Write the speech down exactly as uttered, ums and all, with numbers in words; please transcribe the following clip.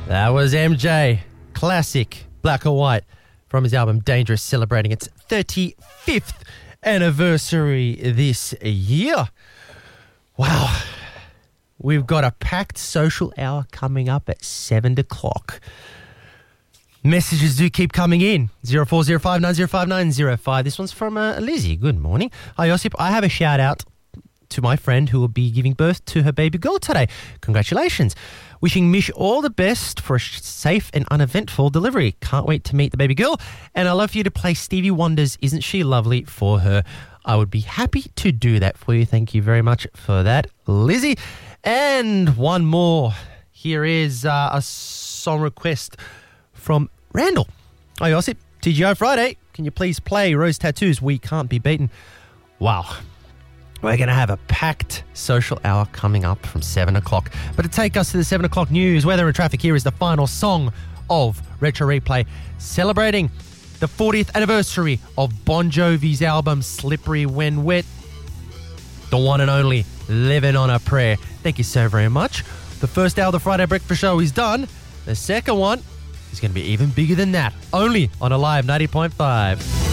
That was M J, classic Black or White from his album Dangerous, celebrating its thirty-fifth anniversary this year. Wow. We've got a packed social hour coming up at seven o'clock. Messages do keep coming in. zero four zero five nine zero five nine zero five. This one's from uh, Lizzie. Good morning. Hi, Josip. I have a shout out to my friend who will be giving birth to her baby girl today. Congratulations. Wishing Mish all the best for a safe and uneventful delivery. Can't wait to meet the baby girl. And I'd love for you to play Stevie Wonder's Isn't She Lovely for her. I would be happy to do that for you. Thank you very much for that, Lizzie. And one more. Here is uh, a song request from Randall. Hi, Josip. T G I Friday. Can you please play Rose Tattoos? We Can't Be Beaten. Wow. We're going to have a packed social hour coming up from seven o'clock. But to take us to the seven o'clock news, weather and traffic, here is the final song of Retro Replay, celebrating the fortieth anniversary of Bon Jovi's album Slippery When Wet. The one and only Living on a Prayer. Thank you so very much. The first hour of the Friday Breakfast Show is done. The second one is going to be even bigger than that. Only on Alive ninety point five.